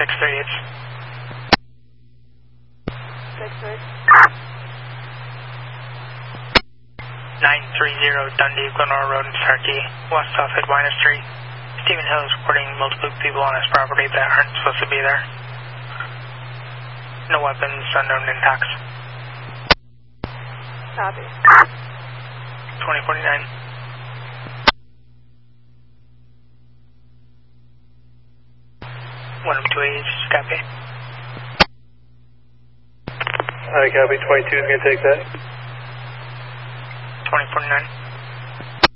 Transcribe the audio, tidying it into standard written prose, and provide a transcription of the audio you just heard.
638. 930 Dundee, Glenora Road in Starkey, west off Edwina Street. Stephen Hill is reporting multiple people on his property that aren't supposed to be there. No weapons, unknown impacts. Copy. 2049. One of 280, copy. Copy, 22 is going to take that. 2049.